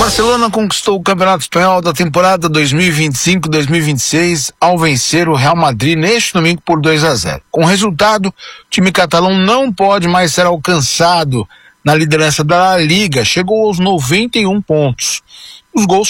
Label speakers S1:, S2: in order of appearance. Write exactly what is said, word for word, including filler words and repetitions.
S1: Barcelona conquistou o Campeonato Espanhol da temporada dois mil e vinte e cinco dois mil e vinte e seis ao vencer o Real Madrid neste domingo por dois a zero. Com o resultado, o time catalão não pode mais ser alcançado na liderança da La Liga, chegou aos noventa e um pontos. Os gols